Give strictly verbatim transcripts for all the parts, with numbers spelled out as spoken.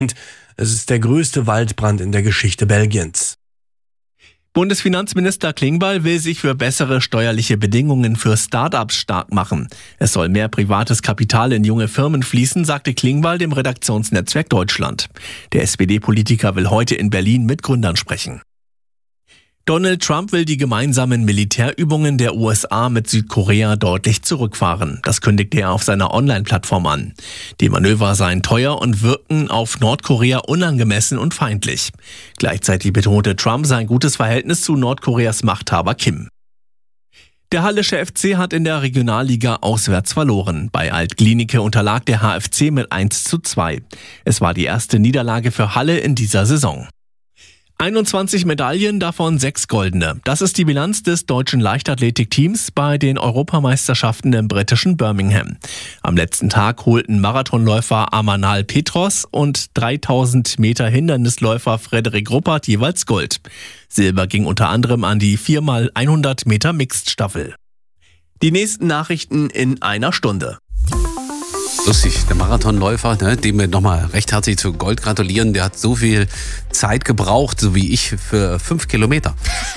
Es ist der größte Waldbrand in der Geschichte Belgiens. Bundesfinanzminister Klingbeil will sich für bessere steuerliche Bedingungen für Start-ups stark machen. Es soll mehr privates Kapital in junge Firmen fließen, sagte Klingbeil dem Redaktionsnetzwerk Deutschland. Der S P D-Politiker will heute in Berlin mit Gründern sprechen. Donald Trump will die gemeinsamen Militärübungen der U S A mit Südkorea deutlich zurückfahren. Das kündigte er auf seiner Online-Plattform an. Die Manöver seien teuer und wirken auf Nordkorea unangemessen und feindlich. Gleichzeitig betonte Trump sein gutes Verhältnis zu Nordkoreas Machthaber Kim. Der Hallische F C hat in der Regionalliga auswärts verloren. Bei Alt-Glienicke unterlag der H F C mit eins zu zwei. Es war die erste Niederlage für Halle in dieser Saison. einundzwanzig Medaillen, davon sechs goldene. Das ist die Bilanz des deutschen Leichtathletikteams bei den Europameisterschaften im britischen Birmingham. Am letzten Tag holten Marathonläufer Amanal Petros und dreitausend Meter Hindernisläufer Frederik Ruppert jeweils Gold. Silber ging unter anderem an die vier mal hundert Meter Mixed-Staffel. Die nächsten Nachrichten in einer Stunde. Lustig, der Marathonläufer, ne, dem wir nochmal recht herzlich zu Gold gratulieren, der hat so viel Zeit gebraucht, so wie ich, für fünf Kilometer.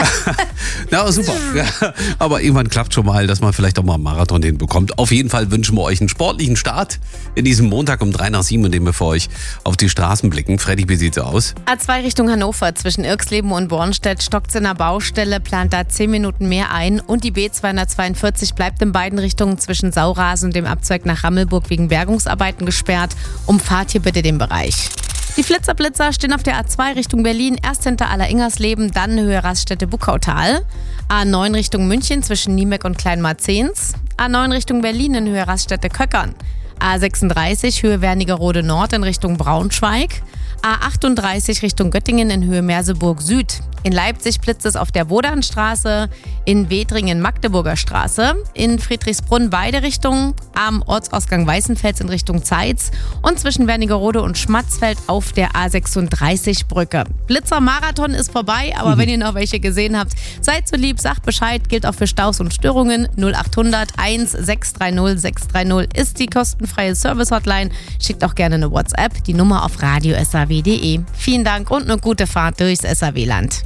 Na, super. Ja, aber irgendwann klappt schon mal, dass man vielleicht auch mal einen Marathon hinbekommt. Auf jeden Fall wünschen wir euch einen sportlichen Start in diesem Montag um drei nach sieben, in dem wir für euch auf die Straßen blicken. Freddy, wie sieht's aus? A zwei Richtung Hannover zwischen Irxleben und Bornstedt stockt's in der Baustelle, plant da zehn Minuten mehr ein. Und die B zweihundertzweiundvierzig bleibt in beiden Richtungen zwischen Saurasen und dem Abzweig nach Rammelburg wegen Bergungsarbeiten gesperrt. Umfahrt hier bitte den Bereich. Die Flitzer-Blitzer stehen auf der A zwei Richtung Berlin, erst hinter Alleringers-Leben, dann Höhe Raststätte Buckautal. A neun Richtung München zwischen Niemeck und Kleinmarzens. A neun Richtung Berlin in Höhe Raststätte Köckern. A sechsunddreißig Höhe Wernigerode Nord in Richtung Braunschweig. A achtunddreißig Richtung Göttingen in Höhe Merseburg Süd. In Leipzig blitzt es auf der Wodanstraße, in Wedringen Magdeburger Straße, in Friedrichsbrunn beide Richtungen, am Ortsausgang Weißenfels in Richtung Zeitz und zwischen Wernigerode und Schmatzfeld auf der A sechsunddreißig Brücke. Blitzer-Marathon ist vorbei, aber mhm. wenn ihr noch welche gesehen habt, seid so lieb, sagt Bescheid, gilt auch für Staus und Störungen. null achthundert eins sechs drei null sechs drei null ist die kostenfreie Service-Hotline. Schickt auch gerne eine WhatsApp, die Nummer auf radio punkt s a w punkt d e. Vielen Dank und eine gute Fahrt durchs S A W-Land.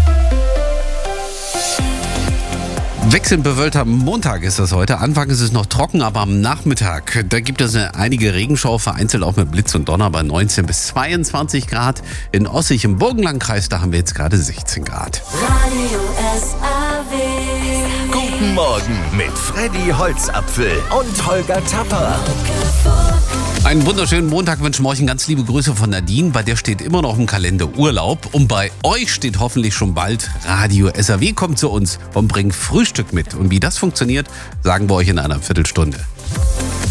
Wechselnd bewölkter Montag ist das heute. Anfang ist es noch trocken, aber am Nachmittag, da gibt es eine einige Regenschau, vereinzelt auch mit Blitz und Donner bei neunzehn bis zweiundzwanzig Grad. In Ossig im Burgenlandkreis, da haben wir jetzt gerade sechzehn Grad. Radio S A W. Guten Morgen mit Freddy Holzapfel und Holger Tapper. Einen wunderschönen Montag wünschen wir euch ganz liebe Grüße von Nadine. Bei der steht immer noch im Kalender Urlaub. Und bei euch steht hoffentlich schon bald Radio S A W kommt zu uns und bringt Frühstück mit. Und wie das funktioniert, sagen wir euch in einer Viertelstunde.